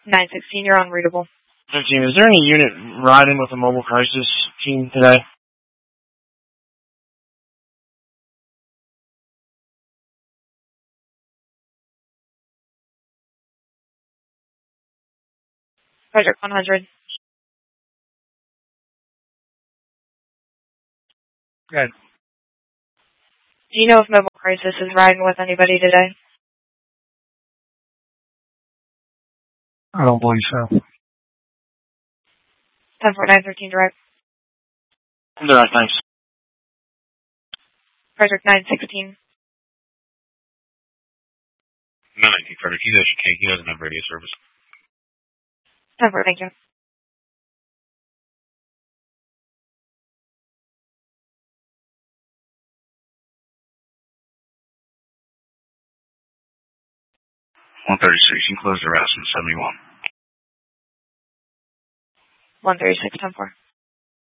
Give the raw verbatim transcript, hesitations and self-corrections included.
nine sixteen, you're unreadable. fifteen, is there any unit riding with a mobile crisis team today? Frederick one hundred. Good. Do you know if mobile crisis is riding with anybody today? I don't believe so. ten four nine thirteen direct. Direct, thanks. Frederick nine sixteen. nine nineteen Frederick, he's at Chicane. He doesn't have radio service. ten four, thank you. one thirty-six, you can close the rest in seventy-one. one thirty-six, ten four.